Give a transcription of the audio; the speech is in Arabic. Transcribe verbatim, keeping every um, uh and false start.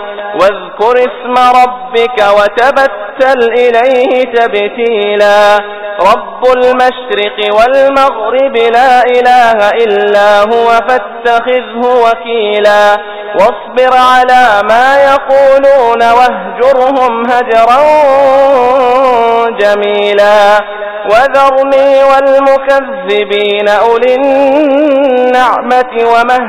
واذكر اسم ربك وتبتل إليه تبتيلا رب المشرق والمغرب لا إله إلا هو فاتخذه وكيلا واصبر على ما يقولون واهجرهم هجرا جميلا وذرني والمكذبين أولي النعمة ومهل